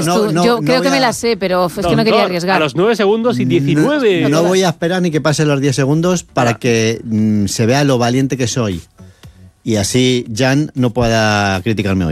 sabes tú. Yo creo que me la sé, pero es que no quería arriesgar. A los 9 segundos y 19. No voy a esperar ni que pasen los 10 segundos para que se vea lo valiente que soy. Y así Jan no pueda criticarme hoy.